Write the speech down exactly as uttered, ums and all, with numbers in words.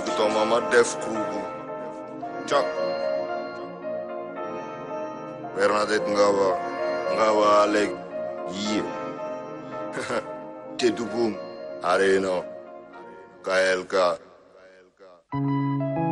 to mama def krugu. Chak. Bernadette Ngaba. Ngaba Alec. Yeah. Tedubum. Arena. K L K.